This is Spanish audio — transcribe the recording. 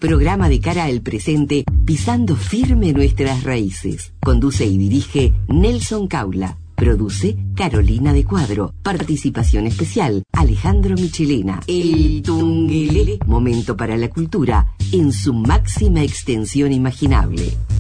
Programa de cara al presente, pisando firme nuestras raíces. Conduce y dirige Nelson Caula. Produce Carolina de Cuadro. Participación especial Alejandro Michelena. El Tunguelele, momento para la cultura en su máxima extensión imaginable.